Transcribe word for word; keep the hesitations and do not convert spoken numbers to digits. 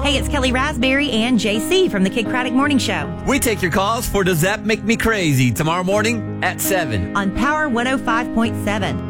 Hey, it's Kelly Raspberry and J C from the Kid Craddock Morning Show. We take your calls for Does That Make Me Crazy tomorrow morning at seven on Power one oh five point seven.